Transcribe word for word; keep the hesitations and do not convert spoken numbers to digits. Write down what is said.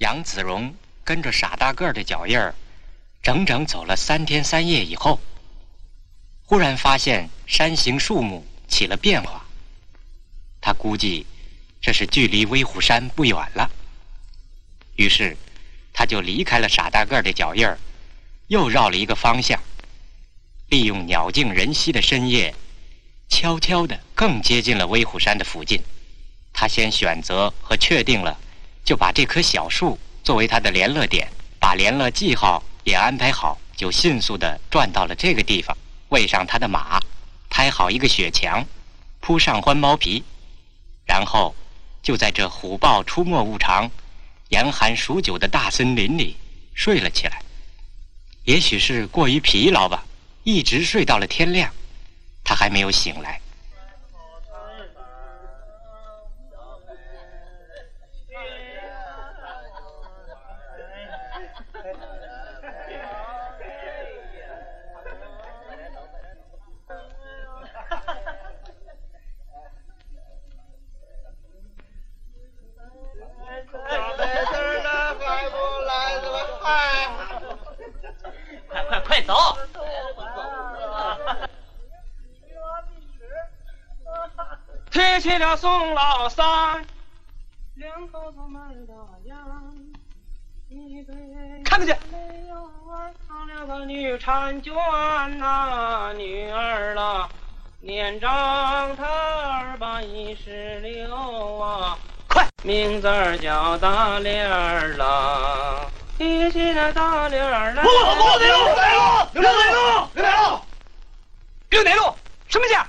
杨子荣跟着傻大个儿的脚印儿，整整走了三天三夜以后，忽然发现山形树木起了变化。他估计这是距离威虎山不远了，于是他就离开了傻大个儿的脚印儿，又绕了一个方向，利用鸟静人稀的深夜，悄悄地更接近了威虎山的附近。他先选择和确定了，就把这棵小树作为他的联络点，把联络记号也安排好，就迅速地转到了这个地方，喂上他的马，拍好一个雪墙，铺上欢毛皮，然后就在这虎豹出没无常、严寒数九的大森林里睡了起来。也许是过于疲劳吧，一直睡到了天亮，他还没有醒来。 快快快走！提起了宋老三，两口子买大洋，看得见。唱了个女婵娟呐，女儿啦，年长她二八一十六啊，快，名字儿叫大莲儿啦。提起了大莲儿来， 不不不，哪路哪路哪路哪路哪路？ 六哪路？什么价？